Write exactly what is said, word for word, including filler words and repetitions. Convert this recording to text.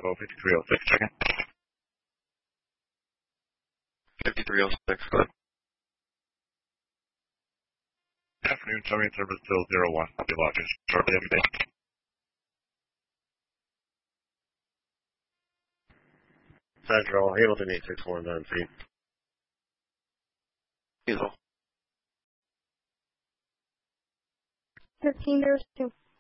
oh, fifty-three oh six, checking. fifty-three oh six, good. Afternoon, submarine service till zero one. I'll be launching shortly every day. Central, Hamilton eight six one nine feet. Diesel. fifteen, there's two.